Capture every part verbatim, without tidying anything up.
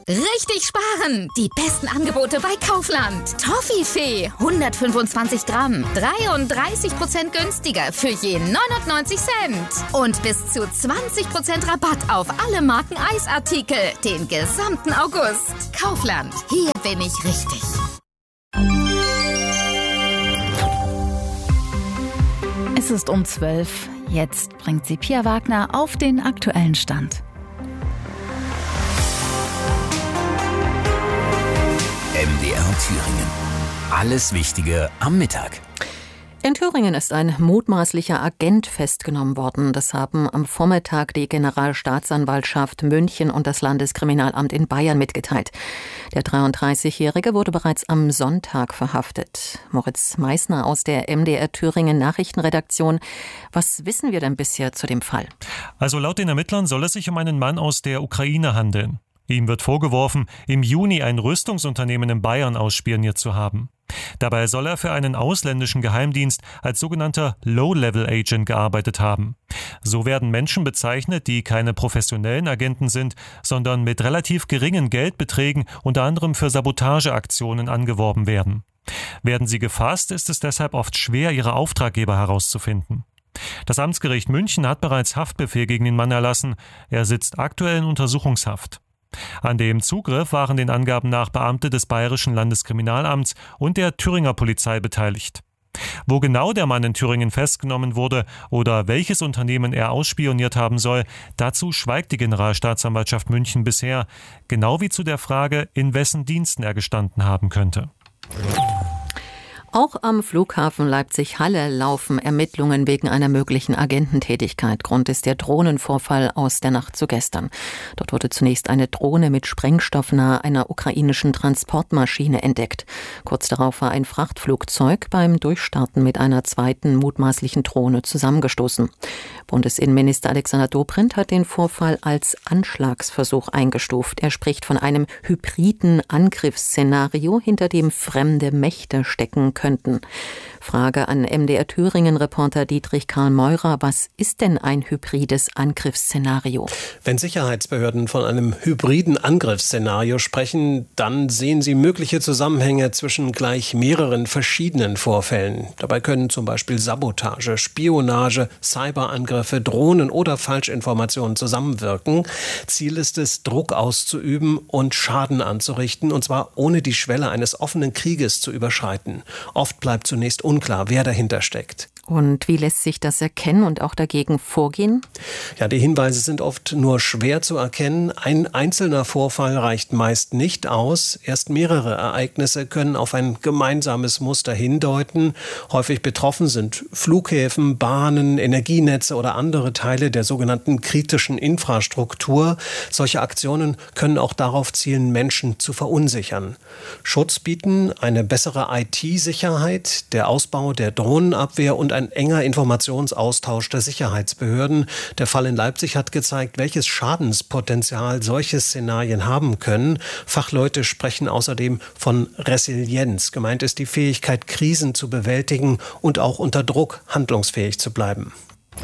Richtig sparen! Die besten Angebote bei Kaufland. Toffifee, hundertfünfundzwanzig Gramm, dreiunddreißig Prozent günstiger für je neunundneunzig Cent. Und bis zu zwanzig Prozent Rabatt auf alle Marken Eisartikel den gesamten August. Kaufland, hier bin ich richtig. Es ist um zwölf. Jetzt bringt sie Pia Wagner auf den aktuellen Stand. M D R Thüringen. Alles Wichtige am Mittag. In Thüringen ist ein mutmaßlicher Agent festgenommen worden. Das haben am Vormittag die Generalstaatsanwaltschaft München und das Landeskriminalamt in Bayern mitgeteilt. Der dreiunddreißigjährige wurde bereits am Sonntag verhaftet. Moritz Meissner aus der M D R Thüringen Nachrichtenredaktion. Was wissen wir denn bisher zu dem Fall? Also laut den Ermittlern soll es sich um einen Mann aus der Ukraine handeln. Ihm wird vorgeworfen, im Juni ein Rüstungsunternehmen in Bayern ausspioniert zu haben. Dabei soll er für einen ausländischen Geheimdienst als sogenannter Low-Level-Agent gearbeitet haben. So werden Menschen bezeichnet, die keine professionellen Agenten sind, sondern mit relativ geringen Geldbeträgen unter anderem für Sabotageaktionen angeworben werden. Werden sie gefasst, ist es deshalb oft schwer, ihre Auftraggeber herauszufinden. Das Amtsgericht München hat bereits Haftbefehl gegen den Mann erlassen. Er sitzt aktuell in Untersuchungshaft. An dem Zugriff waren den Angaben nach Beamte des Bayerischen Landeskriminalamts und der Thüringer Polizei beteiligt. Wo genau der Mann in Thüringen festgenommen wurde oder welches Unternehmen er ausspioniert haben soll, dazu schweigt die Generalstaatsanwaltschaft München bisher, genau wie zu der Frage, in wessen Diensten er gestanden haben könnte. Auch am Flughafen Leipzig-Halle laufen Ermittlungen wegen einer möglichen Agententätigkeit. Grund ist der Drohnenvorfall aus der Nacht zu gestern. Dort wurde zunächst eine Drohne mit Sprengstoff nahe einer ukrainischen Transportmaschine entdeckt. Kurz darauf war ein Frachtflugzeug beim Durchstarten mit einer zweiten mutmaßlichen Drohne zusammengestoßen. Bundesinnenminister Alexander Dobrindt hat den Vorfall als Anschlagsversuch eingestuft. Er spricht von einem hybriden Angriffsszenario, hinter dem fremde Mächte stecken könnten. Frage an M D R Thüringen-Reporter Dietrich Karl Meurer. Was ist denn ein hybrides Angriffsszenario? Wenn Sicherheitsbehörden von einem hybriden Angriffsszenario sprechen, dann sehen sie mögliche Zusammenhänge zwischen gleich mehreren verschiedenen Vorfällen. Dabei können zum Beispiel Sabotage, Spionage, Cyberangriffe, Drohnen oder Falschinformationen zusammenwirken. Ziel ist es, Druck auszuüben und Schaden anzurichten, und zwar ohne die Schwelle eines offenen Krieges zu überschreiten. Oft bleibt zunächst unklar, wer dahinter steckt. Und wie lässt sich das erkennen und auch dagegen vorgehen? Ja, die Hinweise sind oft nur schwer zu erkennen. Ein einzelner Vorfall reicht meist nicht aus. Erst mehrere Ereignisse können auf ein gemeinsames Muster hindeuten. Häufig betroffen sind Flughäfen, Bahnen, Energienetze oder andere Teile der sogenannten kritischen Infrastruktur. Solche Aktionen können auch darauf zielen, Menschen zu verunsichern. Schutz bieten eine bessere I T-Sicherheit, der Ausbau der Drohnenabwehr und ein enger Informationsaustausch der Sicherheitsbehörden. Der Fall in Leipzig hat gezeigt, welches Schadenspotenzial solche Szenarien haben können. Fachleute sprechen außerdem von Resilienz. Gemeint ist die Fähigkeit, Krisen zu bewältigen und auch unter Druck handlungsfähig zu bleiben.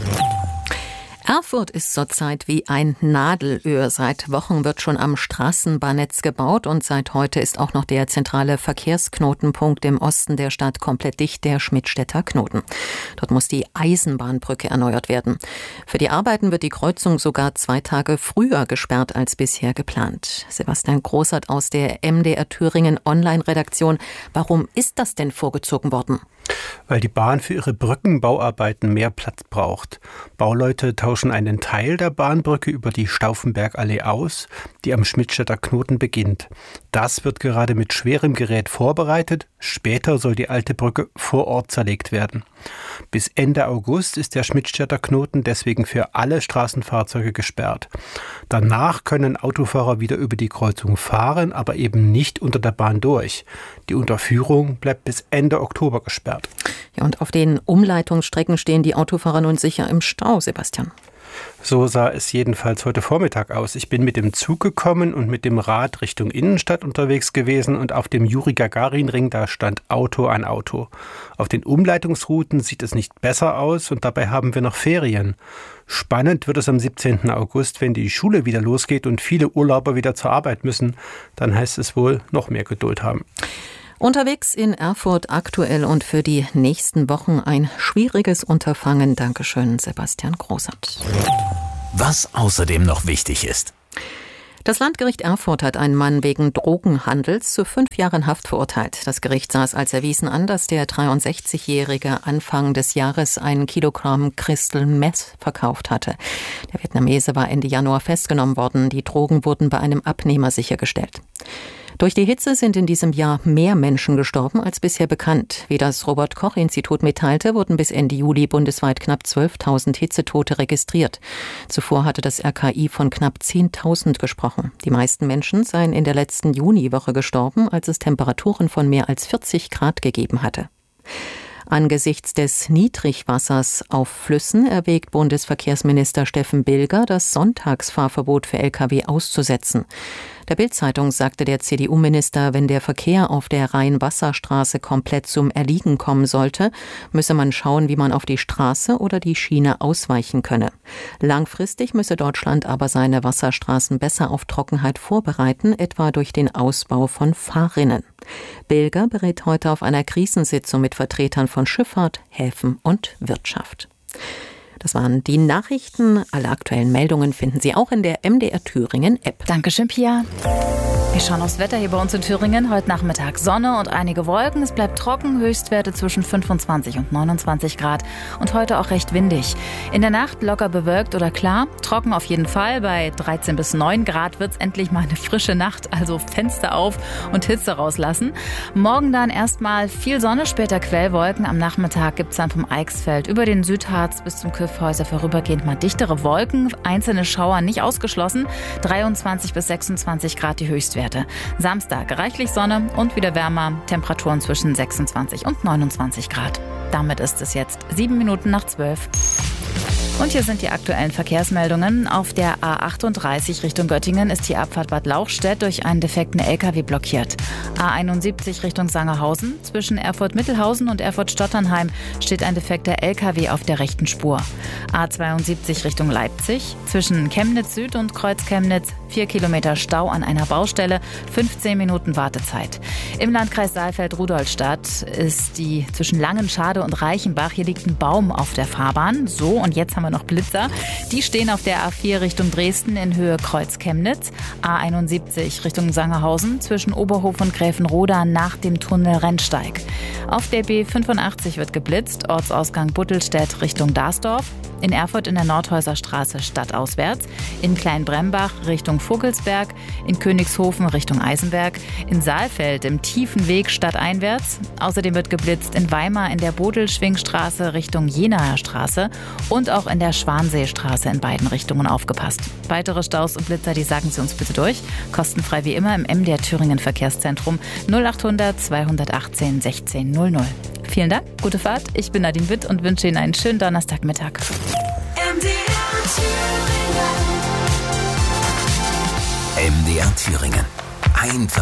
Erfurt ist zurzeit wie ein Nadelöhr. Seit Wochen wird schon am Straßenbahnnetz gebaut und seit heute ist auch noch der zentrale Verkehrsknotenpunkt im Osten der Stadt komplett dicht, der Schmidtstädter Knoten. Dort muss die Eisenbahnbrücke erneuert werden. Für die Arbeiten wird die Kreuzung sogar zwei Tage früher gesperrt als bisher geplant. Sebastian Großert aus der M D R Thüringen Online-Redaktion. Warum ist das denn vorgezogen worden? Weil die Bahn für ihre Brückenbauarbeiten mehr Platz braucht. Bauleute tauschen einen Teil der Bahnbrücke über die Stauffenbergallee aus, die am Schmidtstädter Knoten beginnt. Das wird gerade mit schwerem Gerät vorbereitet. Später soll die alte Brücke vor Ort zerlegt werden. Bis Ende August ist der Schmidtstädter Knoten deswegen für alle Straßenfahrzeuge gesperrt. Danach können Autofahrer wieder über die Kreuzung fahren, aber eben nicht unter der Bahn durch. Die Unterführung bleibt bis Ende Oktober gesperrt. Ja, und auf den Umleitungsstrecken stehen die Autofahrer nun sicher im Stau, Sebastian. So sah es jedenfalls heute Vormittag aus. Ich bin mit dem Zug gekommen und mit dem Rad Richtung Innenstadt unterwegs gewesen und auf dem Juri-Gagarin-Ring, da stand Auto an Auto. Auf den Umleitungsrouten sieht es nicht besser aus und dabei haben wir noch Ferien. Spannend wird es am siebzehnten August, wenn die Schule wieder losgeht und viele Urlauber wieder zur Arbeit müssen. Dann heißt es wohl noch mehr Geduld haben. Unterwegs in Erfurt aktuell und für die nächsten Wochen ein schwieriges Unterfangen. Dankeschön, Sebastian Großert. Was außerdem noch wichtig ist. Das Landgericht Erfurt hat einen Mann wegen Drogenhandels zu fünf Jahren Haft verurteilt. Das Gericht sah es als erwiesen an, dass der dreiundsechzigjährige Anfang des Jahres ein Kilogramm Crystal Meth verkauft hatte. Der Vietnamese war Ende Januar festgenommen worden. Die Drogen wurden bei einem Abnehmer sichergestellt. Durch die Hitze sind in diesem Jahr mehr Menschen gestorben als bisher bekannt. Wie das Robert-Koch-Institut mitteilte, wurden bis Ende Juli bundesweit knapp zwölftausend Hitzetote registriert. Zuvor hatte das R K I von knapp zehntausend gesprochen. Die meisten Menschen seien in der letzten Juniwoche gestorben, als es Temperaturen von mehr als vierzig Grad gegeben hatte. Angesichts des Niedrigwassers auf Flüssen erwägt Bundesverkehrsminister Steffen Bilger, das Sonntagsfahrverbot für L K W auszusetzen. Der Bild-Zeitung sagte der C D U-Minister, wenn der Verkehr auf der Rhein-Wasser-Straße komplett zum Erliegen kommen sollte, müsse man schauen, wie man auf die Straße oder die Schiene ausweichen könne. Langfristig müsse Deutschland aber seine Wasserstraßen besser auf Trockenheit vorbereiten, etwa durch den Ausbau von Fahrrinnen. Bilger berät heute auf einer Krisensitzung mit Vertretern von Schifffahrt, Häfen und Wirtschaft. Das waren die Nachrichten. Alle aktuellen Meldungen finden Sie auch in der M D R Thüringen App. Dankeschön, Pia. Wir schauen aufs Wetter hier bei uns in Thüringen. Heute Nachmittag Sonne und einige Wolken. Es bleibt trocken, Höchstwerte zwischen fünfundzwanzig und neunundzwanzig Grad. Und heute auch recht windig. In der Nacht locker bewölkt oder klar. Trocken auf jeden Fall. Bei dreizehn bis neun Grad wird es endlich mal eine frische Nacht. Also Fenster auf und Hitze rauslassen. Morgen dann erstmal viel Sonne, später Quellwolken. Am Nachmittag gibt es dann vom Eichsfeld über den Südharz bis zum Kyffhäuser vorübergehend mal dichtere Wolken. Einzelne Schauer nicht ausgeschlossen. dreiundzwanzig bis sechsundzwanzig Grad die Höchstwerte. Samstag reichlich Sonne und wieder wärmer, Temperaturen zwischen sechsundzwanzig und neunundzwanzig Grad. Damit ist es jetzt sieben Minuten nach zwölf. Und hier sind die aktuellen Verkehrsmeldungen. Auf der A achtunddreißig Richtung Göttingen ist die Abfahrt Bad Lauchstädt durch einen defekten L K W blockiert. A einundsiebzig Richtung Sangerhausen. Zwischen Erfurt-Mittelhausen und Erfurt-Stotternheim steht ein defekter L K W auf der rechten Spur. A zweiundsiebzig Richtung Leipzig. Zwischen Chemnitz Süd und Kreuz Chemnitz vier Kilometer Stau an einer Baustelle, fünfzehn Minuten Wartezeit. Im Landkreis Saalfeld-Rudolstadt ist die zwischen Langenschade und Reichenbach. Hier liegt ein Baum auf der Fahrbahn. So, und jetzt haben wir noch Blitzer. Die stehen auf der A vier Richtung Dresden in Höhe Kreuz Chemnitz. A einundsiebzig Richtung Sangerhausen zwischen Oberhof und Gräfenroda nach dem Tunnel Rennsteig. Auf der B fünfundachtzig wird geblitzt, Ortsausgang Buttelstedt Richtung Dasdorf. In Erfurt in der Nordhäuser Straße stadtauswärts. In Kleinbrembach Richtung Vogelsberg. In Königshofen Richtung Eisenberg. In Saalfeld im Tiefenweg stadteinwärts. Außerdem wird geblitzt in Weimar in der Bodelschwingstraße Richtung Jenaer Straße. Und auch in der Schwanseestraße in beiden Richtungen aufgepasst. Weitere Staus und Blitzer, die sagen Sie uns bitte durch. Kostenfrei wie immer im M D R Thüringen Verkehrszentrum null achthundert zweihundertachtzehn sechzehn null null. Vielen Dank, gute Fahrt. Ich bin Nadine Witt und wünsche Ihnen einen schönen Donnerstagmittag. M D R Thüringen. M D R Thüringen. Einfach